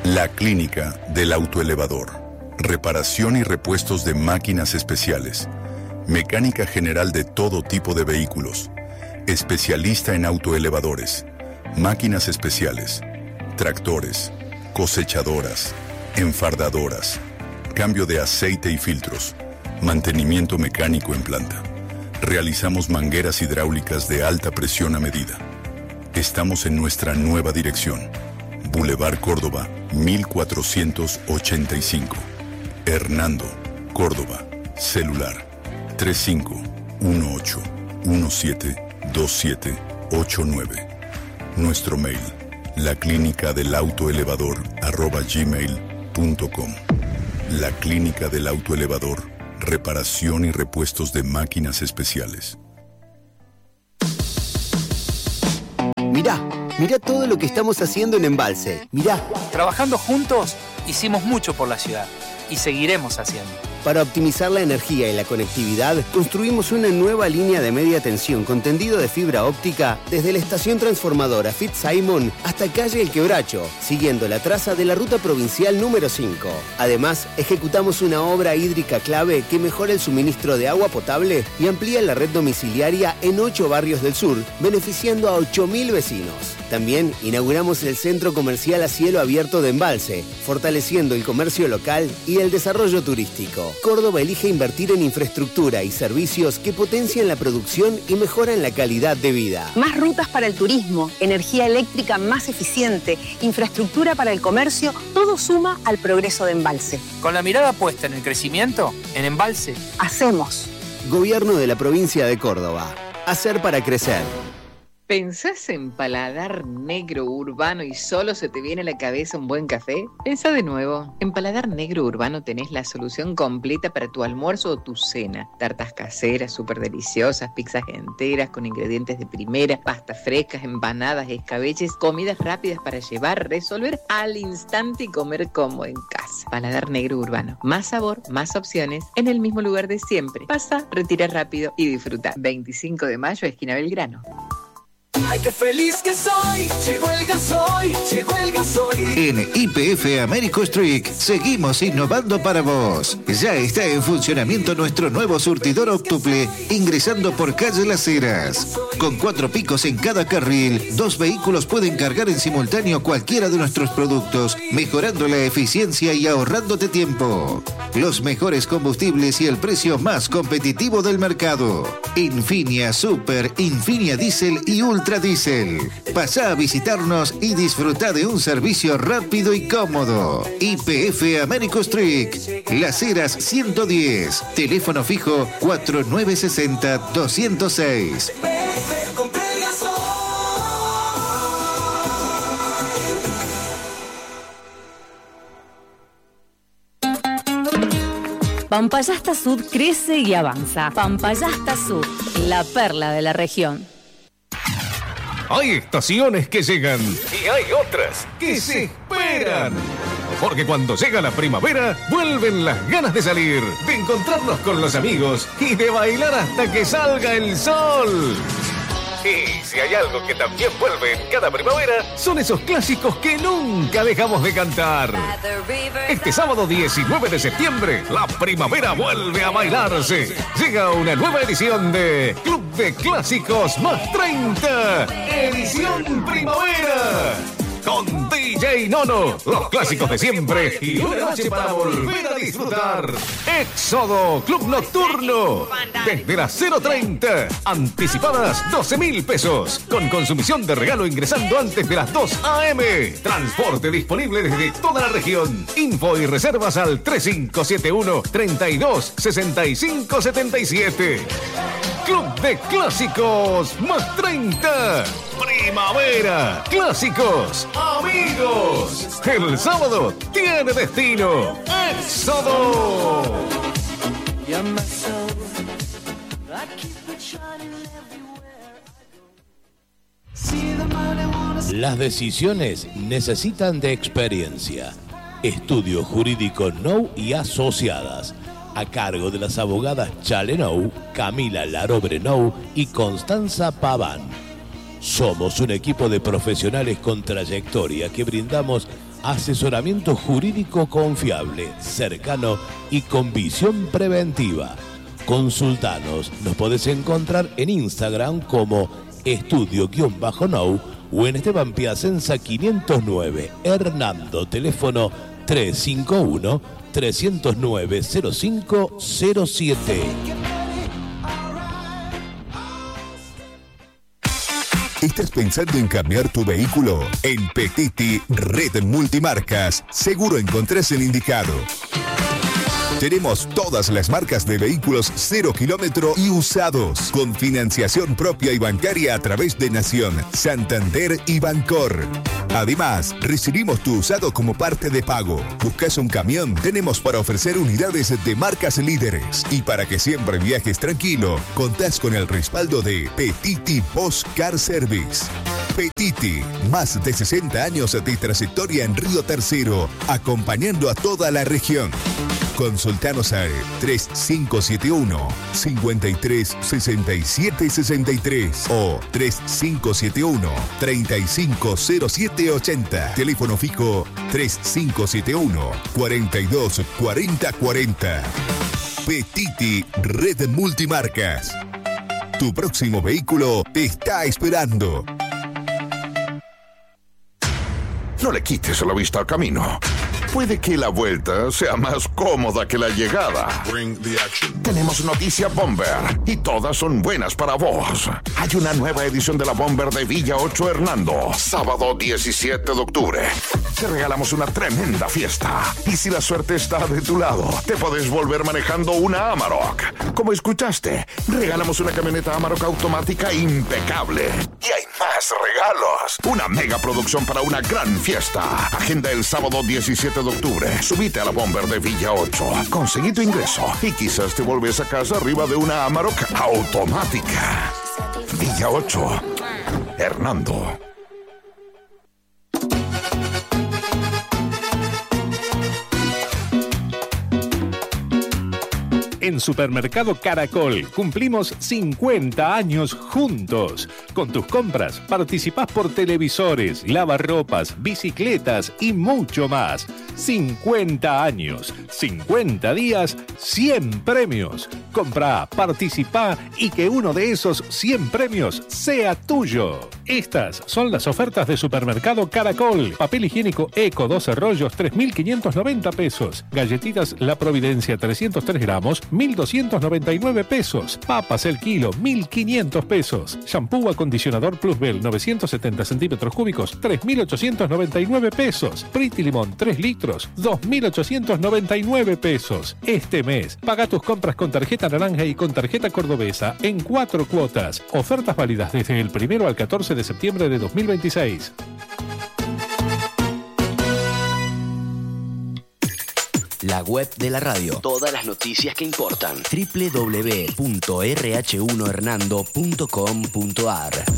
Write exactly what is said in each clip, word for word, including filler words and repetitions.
La Clínica del Autoelevador. Reparación y repuestos de máquinas especiales. Mecánica general de todo tipo de vehículos. Especialista en autoelevadores. Máquinas especiales. Tractores. Cosechadoras. Enfardadoras. Cambio de aceite y filtros. Mantenimiento mecánico en planta. Realizamos mangueras hidráulicas de alta presión a medida. Estamos en nuestra nueva dirección. Boulevard Córdoba, mil cuatrocientos ochenta y cinco. Hernando, Córdoba. Celular tres cinco uno ocho uno siete dos siete ocho nueve. Nuestro mail, la clínica del autoelevador arroba gmail punto com. La Clínica del Autoelevador. Reparación y repuestos de máquinas especiales. Mirá, mirá todo lo que estamos haciendo en Embalse. Mirá. Trabajando juntos, hicimos mucho por la ciudad y seguiremos haciendo. Para optimizar la energía y la conectividad, construimos una nueva línea de media tensión con tendido de fibra óptica desde la estación transformadora Fitzsimon hasta calle El Quebracho, siguiendo la traza de la ruta provincial número cinco. Además, ejecutamos una obra hídrica clave que mejora el suministro de agua potable y amplía la red domiciliaria en ocho barrios del sur, beneficiando a ocho mil vecinos. También inauguramos el centro comercial a cielo abierto de Embalse, fortaleciendo el comercio local y el desarrollo turístico. Córdoba elige invertir en infraestructura y servicios que potencian la producción y mejoran la calidad de vida. Más rutas para el turismo, energía eléctrica más eficiente, infraestructura para el comercio, todo suma al progreso de Embalse. Con la mirada puesta en el crecimiento, en Embalse, hacemos. Gobierno de la provincia de Córdoba. Hacer para crecer. ¿Pensás en Paladar Negro Urbano y solo se te viene a la cabeza un buen café? Pensá de nuevo. En Paladar Negro Urbano tenés la solución completa para tu almuerzo o tu cena. Tartas caseras súper deliciosas, pizzas enteras con ingredientes de primera, pastas frescas, empanadas, escabeches, comidas rápidas para llevar, resolver al instante y comer como en casa. Paladar Negro Urbano. Más sabor, más opciones, en el mismo lugar de siempre. Pasa, retira rápido y disfruta. veinticinco de mayo, esquina Belgrano. ¡Ay, qué feliz que soy! Llegó el gasoil, llegó el gasoil. En Y P F Américo Street seguimos innovando para vos. Ya está en funcionamiento nuestro nuevo surtidor óctuple ingresando por calle Las Heras. Con cuatro picos en cada carril, dos vehículos pueden cargar en simultáneo cualquiera de nuestros productos, mejorando la eficiencia y ahorrándote tiempo. Los mejores combustibles y el precio más competitivo del mercado. Infinia Super, Infinia Diesel y Ultra Diesel. Pasá a visitarnos y disfruta de un servicio rápido y cómodo. Y P F Américo Street, Las Heras ciento diez. Teléfono fijo cuatro nueve seis cero dos cero seis. Pampayasta Sud crece y avanza. Pampayasta Sud, la perla de la región. Hay estaciones que llegan y hay otras que se esperan. Porque cuando llega la primavera, vuelven las ganas de salir, de encontrarnos con los amigos y de bailar hasta que salga el sol. Y si hay algo que también vuelve en cada primavera, son esos clásicos que nunca dejamos de cantar. Este sábado diecinueve de septiembre, la primavera vuelve a bailarse. Llega una nueva edición de Club de Clásicos Más treinta, edición primavera. Con D J Nono, los clásicos de siempre y una noche para volver a disfrutar. Éxodo Club Nocturno, desde las cero treinta, anticipadas doce mil pesos, con consumición de regalo ingresando antes de las dos a eme. Transporte disponible desde toda la región. Info y reservas al tres cinco siete uno, treinta y dos, sesenta y cinco setenta y siete. Club de Clásicos Más treinta. Primavera, clásicos, amigos. El sábado tiene destino. Éxodo. Las decisiones necesitan de experiencia. Estudio Jurídico Nou y Asociadas, a cargo de las abogadas Chale Nou, Camila Larobre Nou y Constanza Paván. Somos un equipo de profesionales con trayectoria que brindamos Asesoramiento jurídico confiable, cercano y con visión preventiva. Consultanos, nos podés encontrar en Instagram como estudio-now o en Esteban Piacenza quinientos nueve, Hernando, teléfono tres cinco uno, tres cero nueve, cero cinco cero siete. ¿Estás pensando en cambiar tu vehículo? En Petiti Red Multimarcas, seguro encontrás el indicado. Tenemos todas las marcas de vehículos cero kilómetro y usados, con financiación propia y bancaria a través de Nación, Santander y Bancor. Además, recibimos tu usado como parte de pago. ¿Buscas un camión? Tenemos para ofrecer unidades de marcas líderes. Y para que siempre viajes tranquilo, contás con el respaldo de Petiti Post Car Service. Petiti, más de sesenta años de trayectoria en Río Tercero, acompañando a toda la región. Consultanos al tres cinco siete uno, cinco tres, seis siete seis tres o tres cinco siete uno, tres cinco cero siete ocho cero. Teléfono fijo tres cinco siete uno, cuatro dos cuatro cero cuatro cero. Petiti Red Multimarcas. Tu próximo vehículo te está esperando. No le quites la vista al camino. Puede que la vuelta sea más cómoda que la llegada. Tenemos noticia Bomber y todas son buenas para vos. Hay una nueva edición de la Bomber de Villa ocho Hernando, sábado diecisiete de octubre. Te regalamos una tremenda fiesta. Y si la suerte está de tu lado, te podés volver manejando una Amarok. Como escuchaste, regalamos una camioneta Amarok automática impecable. Y hay más regalos. Una mega producción para una gran fiesta. Agenda el sábado diecisiete de octubre. Subite a la Bomber de Villa ocho. Conseguí tu ingreso y quizás te volvés a casa arriba de una Amarok automática. Villa ocho, Hernando. En Supermercado Caracol cumplimos cincuenta años juntos. Con tus compras participás por televisores, lavarropas, bicicletas y mucho más. cincuenta años, cincuenta días, cien premios. Comprá, participá y que uno de esos cien premios sea tuyo. Estas son las ofertas de Supermercado Caracol. Papel higiénico Eco doce rollos, tres mil quinientos noventa pesos. Galletitas La Providencia, trescientos tres gramos, mil doscientos noventa y nueve pesos. Papas el kilo, mil quinientos pesos. Shampoo acondicionador Plusbel, novecientos setenta centímetros cúbicos, tres mil ochocientos noventa y nueve pesos. Pretty Limón, tres litros, dos mil ochocientos noventa y nueve pesos. Este mes, paga tus compras con tarjeta naranja y con tarjeta cordobesa en cuatro cuotas. Ofertas válidas desde el primero al catorce de septiembre de dos mil veintiséis. La web de la radio. Todas las noticias que importan. doble u doble u doble u punto erre hache uno hernando punto com punto a r.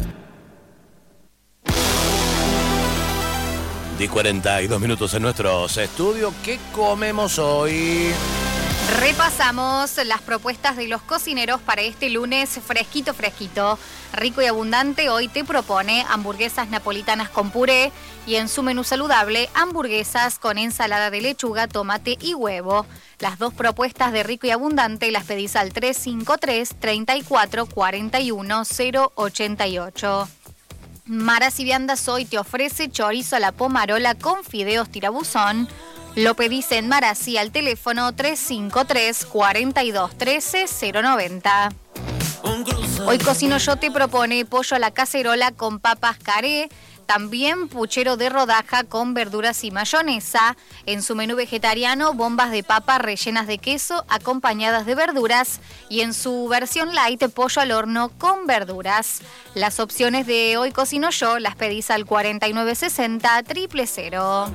diez cuarenta y dos minutos en nuestros estudios. ¿Qué comemos hoy? Repasamos las propuestas de los cocineros para este lunes fresquito, fresquito. Rico y abundante hoy te propone hamburguesas napolitanas con puré y en su menú saludable, hamburguesas con ensalada de lechuga, tomate y huevo. Las dos propuestas de Rico y Abundante las pedís al tres cinco tres, treinta y cuatro, cuarenta y uno, cero ochenta y ocho. Maras y Viandas hoy te ofrece chorizo a la pomarola con fideos tirabuzón. Lo pedís en Marasí al teléfono tres cinco tres, cuarenta y dos, trece, cero noventa. Hoy Cocino Yo te propone pollo a la cacerola con papas caré, también puchero de rodaja con verduras y mayonesa. En su menú vegetariano, bombas de papa rellenas de queso acompañadas de verduras y en su versión light, pollo al horno con verduras. Las opciones de Hoy Cocino Yo las pedís al cuarenta y nueve sesenta, triple cero.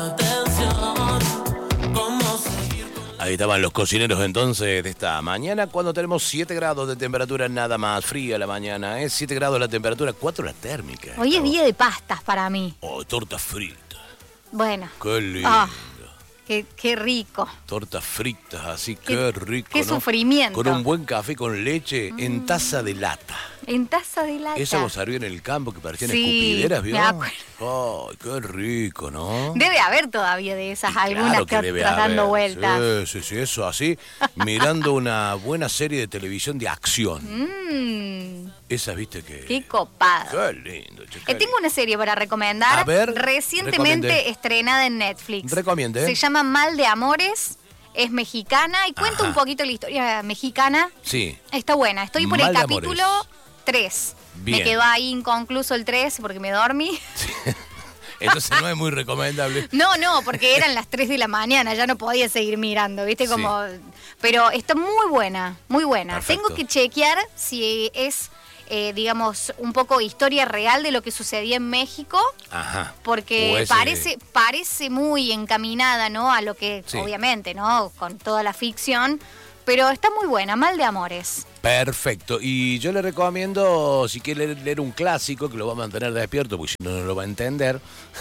Ahí estaban los cocineros entonces de esta mañana cuando tenemos siete grados de temperatura, nada más fría la mañana, es ¿eh? siete grados la temperatura, cuatro la térmica. Hoy es día de pastas para mí. Oh, torta frita. Bueno. Qué lindo. Oh, Qué, qué rico. Tortas fritas, así, qué, qué rico, Qué ¿no? sufrimiento. Con un buen café con leche mm. en taza de lata. En taza de lata. Esa vos servía en el campo que parecían sí, escupideras, ¿vio? Me acuerdo. Ay, qué rico, ¿no? Debe haber todavía de esas, y algunas claro que debe otras haber. dando vueltas. Sí, sí, sí, eso así, mirando una buena serie de televisión de acción. Mm. Esa, viste que... Qué copado. Qué lindo, che, qué Eh, tengo una serie para recomendar. A ver, recientemente recomiende. estrenada en Netflix. Recomiende. Se llama Mal de Amores. Es mexicana y cuenta Ajá. un poquito la historia mexicana. Sí. Está buena. Estoy por Mal el de capítulo tres. Bien. Me quedó ahí inconcluso el tres porque me dormí. Entonces no es muy recomendable. No, no, porque eran las tres de la mañana, ya no podía seguir mirando, ¿viste? Como... Sí. Pero está muy buena, muy buena. Perfecto. Tengo que chequear si es, eh, digamos, un poco historia real de lo que sucedía en México. Ajá. Porque ese... parece, parece muy encaminada, ¿no? A lo que, sí. obviamente, ¿no? Con toda la ficción. Pero está muy buena, Mal de Amores. Perfecto. Y yo le recomiendo, si quiere leer, leer un clásico, que lo va a mantener despierto, porque si no, no lo va a entender.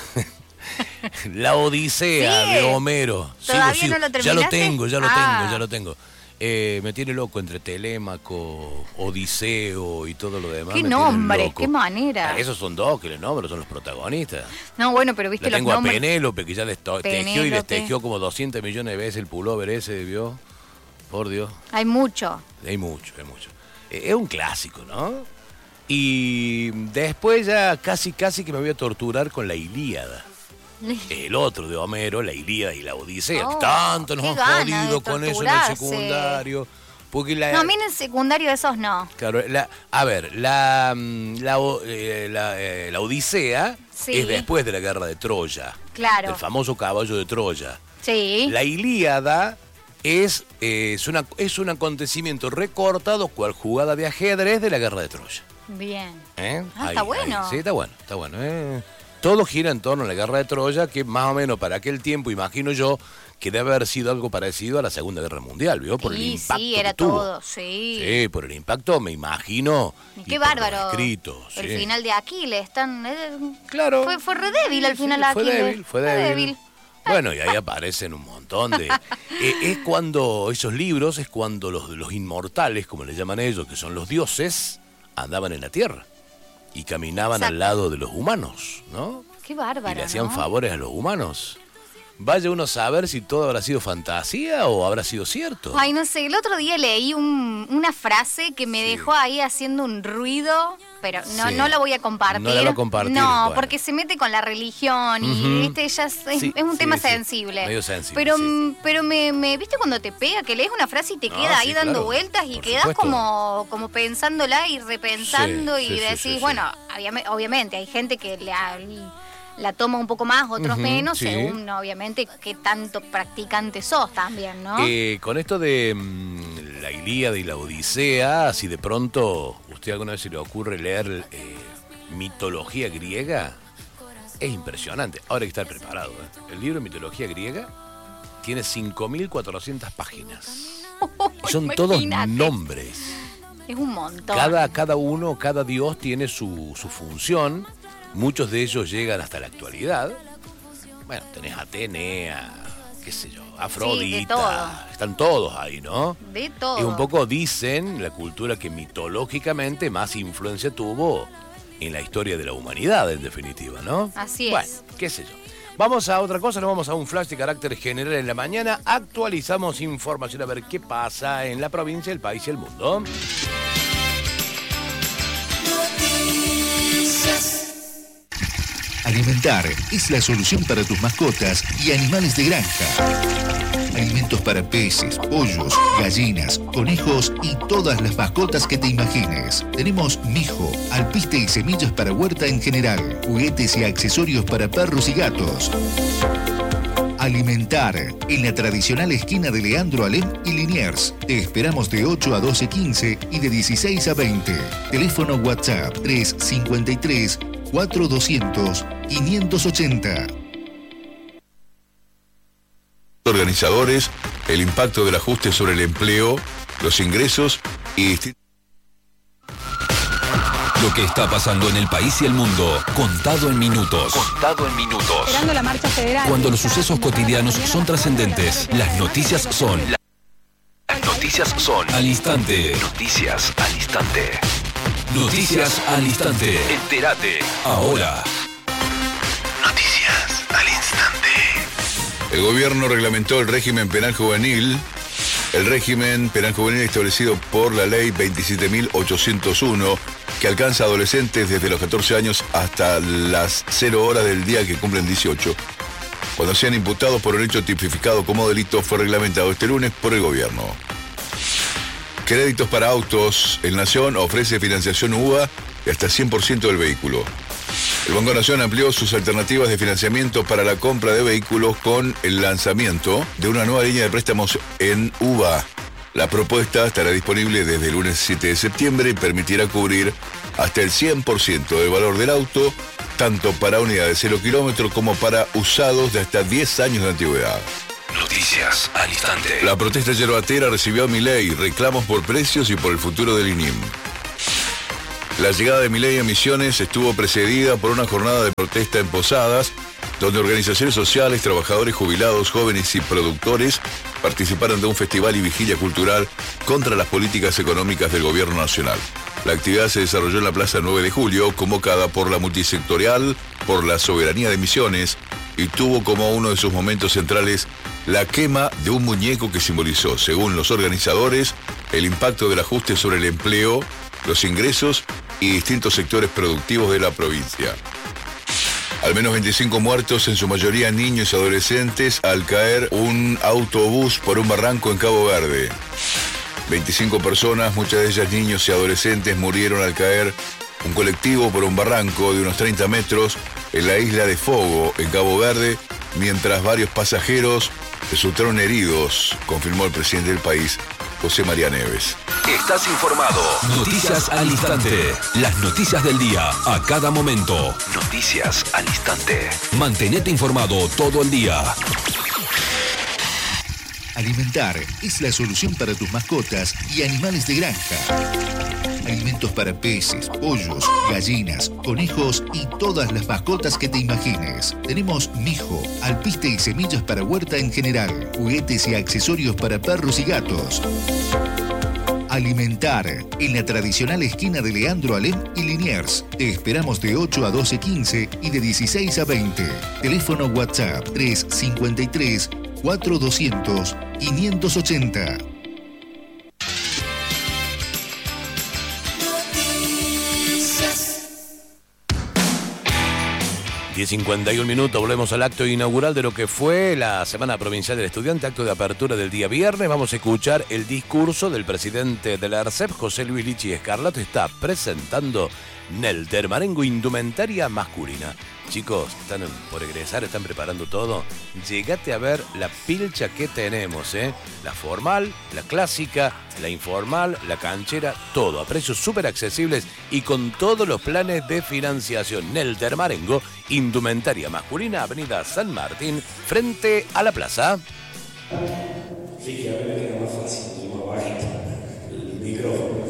La Odisea sí. de Homero. ¿Todavía sigo, sigo. no lo terminaste? Ya lo tengo, ya lo ah. tengo, ya lo tengo. Eh, me tiene loco entre Telémaco, Odiseo y todo lo demás. ¿Qué nombre? ¿Qué manera? Ah, esos son dos, que los nombres son los protagonistas. No, bueno, pero viste La los tengo nombres. a Penélope, que ya desto- tejió y Penélope. destejió como doscientos millones de veces el pullover ese, ¿vio? Por Dios. Hay mucho. Hay mucho, hay mucho. Eh, es un clásico, ¿no? Y después ya casi, casi que me voy a torturar con la Ilíada. El otro de Homero, la Ilíada y la Odisea. Oh, que tanto nos han jodido con eso en el secundario. Porque la, no, a mí en el secundario esos no. Claro, la, a ver, la, la, eh, la, eh, la Odisea sí. es después de la guerra de Troya. Claro. Del famoso caballo de Troya. Sí. La Ilíada es, eh, es, una, es un acontecimiento recortado cual jugada de ajedrez de la guerra de Troya. Bien. ¿Eh? Ah, ahí, está bueno. Ahí. Sí, está bueno, está bueno. ¿eh? Todo gira en torno a la guerra de Troya, que más o menos para aquel tiempo, imagino yo, que debe haber sido algo parecido a la Segunda Guerra Mundial, ¿vio? Por sí, el impacto sí, era que tuvo. todo, sí. Sí, por el impacto, me imagino. Y qué y bárbaro. Escrito, el sí. final de Aquiles, tan, eh, claro. Fue, fue re débil al final sí, Aquiles. Fue débil, fue débil. Fue débil. Bueno, y ahí aparecen un montón de... eh, es cuando, esos libros, es cuando los, los inmortales, como le llaman ellos, que son los dioses, andaban en la tierra y caminaban Exacto. al lado de los humanos, ¿no? Qué bárbaro, y le hacían ¿no? favores a los humanos. Vaya uno a saber si todo habrá sido fantasía o habrá sido cierto. Ay, no sé, el otro día leí un, una frase que me sí. dejó ahí haciendo un ruido, pero no, sí. no la voy a compartir. No la va a compartir. No, bueno. porque se mete con la religión y uh-huh. ¿viste? Ya es, sí, es un sí, tema sí. sensible. Medio sensible. Pero, sí. pero me, me, ¿viste cuando te pega? Que lees una frase y te no, queda ahí sí, dando claro. vueltas y Por quedas supuesto. como, como pensándola y repensando Sí, y sí, sí, decís, sí, sí. bueno, obviamente hay gente que le ha, la toma un poco más, otros uh-huh, menos, sí. según obviamente qué tanto practicante sos también, ¿no? Eh, con esto de mmm, la Ilíada y la Odisea, si de pronto usted alguna vez se le ocurre leer eh, mitología griega, es impresionante. Ahora hay que estar preparado. ¿eh? El libro de mitología griega tiene cinco mil cuatrocientas páginas. Oh, y son todos nombres. Es un montón. Cada, cada uno, cada dios tiene su, su función. Muchos de ellos llegan hasta la actualidad. Bueno, tenés Atenea, qué sé yo, Afrodita. Sí, de todo. Están todos ahí, ¿no? De todo. Y un poco dicen la cultura que mitológicamente más influencia tuvo en la historia de la humanidad, en definitiva, ¿no? Así es. Bueno, qué sé yo. Vamos a otra cosa, nos vamos a un flash de carácter general en la mañana. Actualizamos información a ver qué pasa en la provincia, el país y el mundo. Alimentar es la solución para tus mascotas y animales de granja. Alimentos para peces, pollos, gallinas, conejos y todas las mascotas que te imagines. Tenemos mijo, alpiste y semillas para huerta en general, juguetes y accesorios para perros y gatos. Alimentar, en la tradicional esquina de Leandro Alem y Liniers. Te esperamos de ocho a doce quince y de dieciséis a veinte. Teléfono WhatsApp tres cinco tres, cuatro doscientos, quinientos ochenta. Organizadores, el impacto del ajuste sobre el empleo, los ingresos y distintos... Lo que está pasando en el país y el mundo, contado en minutos. Contado en minutos. Esperando la marcha federal. Cuando los sucesos cotidianos son trascendentes, las noticias son... Las noticias son al instante. Noticias al instante. Noticias al instante. Entérate ahora. Noticias al instante. El gobierno reglamentó el régimen penal juvenil. El régimen penal juvenil establecido por la ley veintisiete mil ochocientos uno, que alcanza a adolescentes desde los catorce años hasta las cero horas del día que cumplen dieciocho. Cuando sean imputados por un hecho tipificado como delito, fue reglamentado este lunes por el gobierno. Créditos para autos. El Nación ofrece financiación U V A de hasta cien por ciento del vehículo. El Banco Nación amplió sus alternativas de financiamiento para la compra de vehículos con el lanzamiento de una nueva línea de préstamos en U V A. La propuesta estará disponible desde el lunes siete de septiembre y permitirá cubrir hasta el cien por ciento del valor del auto, tanto para unidades de cero kilómetros como para usados de hasta diez años de antigüedad. Noticias al instante. La protesta yerbatera recibió a Milei, reclamos por precios y por el futuro del I N I M. La llegada de Milei a Misiones estuvo precedida por una jornada de protesta en Posadas, donde organizaciones sociales, trabajadores jubilados, jóvenes y productores participaron de un festival y vigilia cultural contra las políticas económicas del gobierno nacional. La actividad se desarrolló en la Plaza nueve de julio, convocada por la multisectorial por la soberanía de Misiones, y tuvo como uno de sus momentos centrales la quema de un muñeco que simbolizó, según los organizadores, el impacto del ajuste sobre el empleo, los ingresos y distintos sectores productivos de la provincia. Al menos veinticinco muertos, en su mayoría niños y adolescentes, al caer un autobús por un barranco en Cabo Verde. veinticinco personas, muchas de ellas niños y adolescentes, murieron al caer un colectivo por un barranco de unos treinta metros en la isla de Fogo, en Cabo Verde, mientras varios pasajeros resultaron heridos, confirmó el presidente del país, José María Neves. Estás informado. Noticias al instante. Las noticias del día a cada momento. Noticias al instante. Mantenete informado todo el día. Alimentar es la solución para tus mascotas y animales de granja. Alimentos para peces, pollos, gallinas, conejos y todas las mascotas que te imagines. Tenemos mijo, alpiste y semillas para huerta en general, juguetes y accesorios para perros y gatos. Alimentar, en la tradicional esquina de Leandro Alem y Liniers. Te esperamos de ocho a doce quince y de dieciséis a veinte. Teléfono WhatsApp tres cinco tres, cuatro doscientos, quinientos ochenta. diez cincuenta y un minutos, volvemos al acto inaugural de lo que fue la Semana Provincial del Estudiante, acto de apertura del día viernes. Vamos a escuchar el discurso del presidente de la ARCEP, José Luis Lichi Escarlato. Está presentando Nelder Marengo, indumentaria masculina. Chicos, están por egresar, están preparando todo. Llegate a ver la pilcha que tenemos, ¿eh? La formal, la clásica, la informal, la canchera, todo a precios súper accesibles y con todos los planes de financiación. Nelder Marengo, indumentaria masculina, Avenida San Martín, frente a la plaza. Sí, que a ver me queda más fácil, más bajito el micrófono.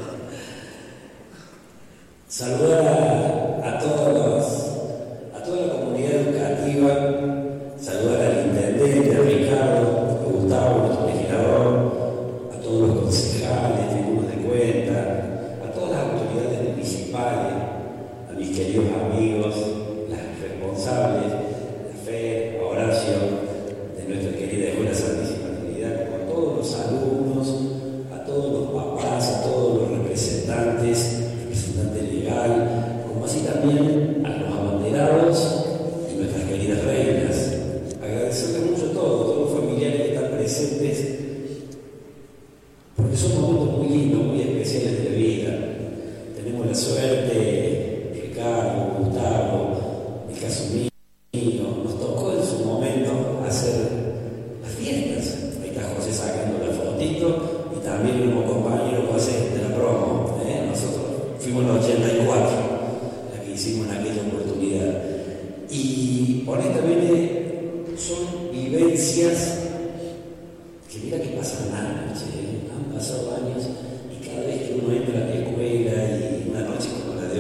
Saludar a, a todos los a toda la comunidad educativa, saludar al intendente, a Ricardo, a Gustavo, nuestro legislador, a todos los concejales, tribunos de cuenta, a todas las autoridades municipales, a mis queridos amigos, las responsables, a Fe, a Horacio, de nuestra querida Escuela Santísima Trinidad, a todos los alumnos, a todos los papás, a todos los representantes, representante legal, como así también a los abanderados y nuestras queridas reinas. Agradecerles mucho a todos, todos los familiares que están presentes, porque son momentos muy lindos, muy especiales de la vida. Tenemos la suerte, Ricardo, Gustavo, el caso mío, nos tocó en su momento hacer las fiestas. Ahí está José sacando la fotito y también nuestro compañero José de la promo. ¿eh? Nosotros fuimos en el ochenta y cuatro. Hicimos en aquella oportunidad. Y honestamente son vivencias que mira que pasan años, ¿eh? Han pasado años y cada vez que uno entra a la escuela y una noche como la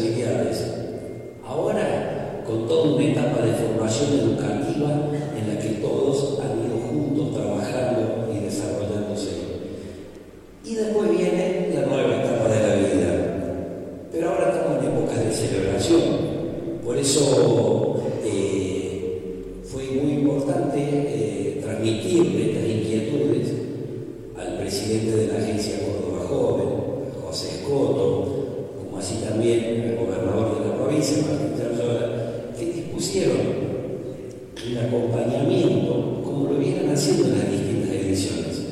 posibilidades. Ahora, con toda una etapa de formación educativa en la que todos han ido juntos trabajando y desarrollándose. Y después viene la nueva etapa de la vida. Pero ahora estamos en épocas de celebración. Por eso eh, fue muy importante eh, transmitirle estas inquietudes al presidente de la Agencia Córdoba Joven, José Escoto, como así también al gobernador de la provincia, Martín Charzola, que dispusieron un acompañamiento como lo vienen haciendo en las distintas ediciones.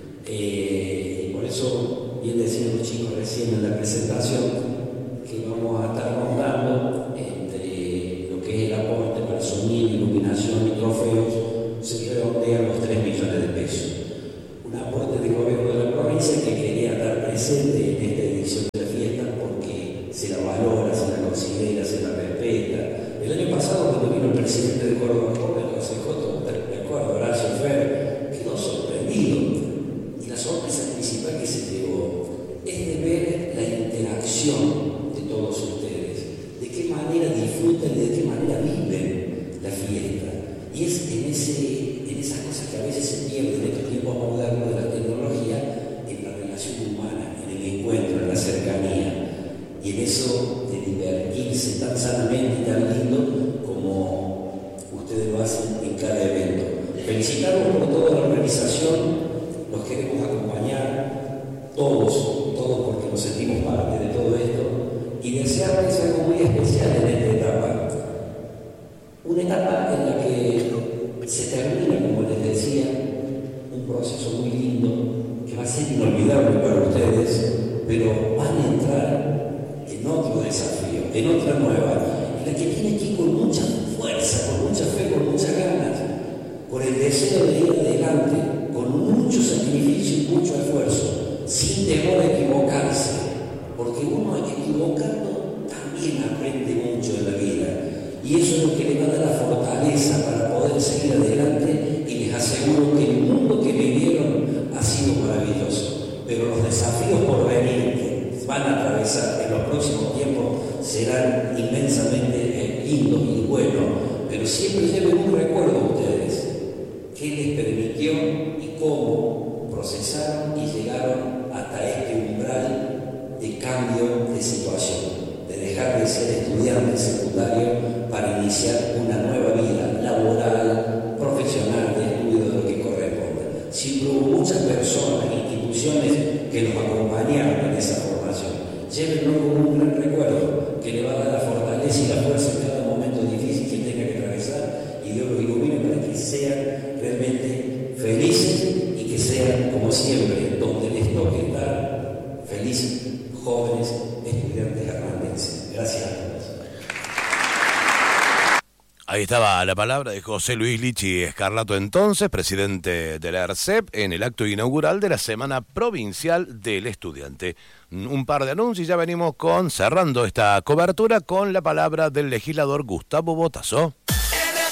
Eh, y por eso, bien decían los chicos recién en la presentación, que vamos a estar rondando entre lo que es el aporte para sonido, iluminación y trofeos, se redondean los tres millones de pesos. Un aporte del gobierno de la provincia que quería estar presente en esta edición de la fiesta porque se la valora, se la considera, se la respeta. El año pasado, cuando vino el presidente de Córdoba Joven, José Joto, de acuerdo, Horacio Fer, quedó sorprendido. Y la sorpresa principal que se llevó es de ver la interacción de todos ustedes, de qué manera disfrutan y de qué manera viven la fiesta. Y es en, ese, en esas cosas que a veces se pierden en estos tiempos modernos de la tecnología, en la relación humana, en el encuentro, en la cercanía. Y en eso de divertirse tan sanamente y tan lindo como ustedes lo hacen en cada evento. Felicitarlos por toda la organización, los queremos acompañar, todos, todos porque nos sentimos parte de todo esto, y desearles algo muy especial en esta etapa. Una etapa en la que se termina, como les decía, un proceso muy lindo que va a ser inolvidable para ustedes, pero van a entrar en otro desafío, en otra nueva, en la que tienen que ir con mucha fuerza, con mucha fe, con muchas ganas, con el deseo de ir adelante, con mucho sacrificio y mucho esfuerzo, sin temor a equivocarse, porque uno equivocando también aprende mucho en la vida. Y eso es lo que le va a dar la fortaleza para poder seguir adelante, y les aseguro que el mundo que vivieron ha sido maravilloso. Pero los desafíos por venir que van a atravesar en los próximos tiempos serán inmensamente lindos y buenos. Pero siempre lleven un recuerdo ustedes, qué les permitió y cómo procesaron y llegaron hasta este umbral de cambio de situación, de dejar de ser estudiantes secundarios para iniciar una nueva vida laboral, profesional, de estudio, de lo que corresponda. Siempre hubo muchas personas, instituciones que nos acompañaron en esa formación. Llévenlo como un gran recuerdo que le va a dar la fortaleza y la fuerza en cada momento difícil que tenga que atravesar, y Dios los ilumine para que sean realmente felices y que sean, como siempre, donde les toque estar, felices, jóvenes, estudiantes armandenses. Gracias a todos. Ahí estaba la palabra de José Luis Lichi Escarlato, entonces presidente de la ERCEP, en el acto inaugural de la Semana Provincial del Estudiante. Un par de anuncios y ya venimos con cerrando esta cobertura con la palabra del legislador Gustavo Botasso.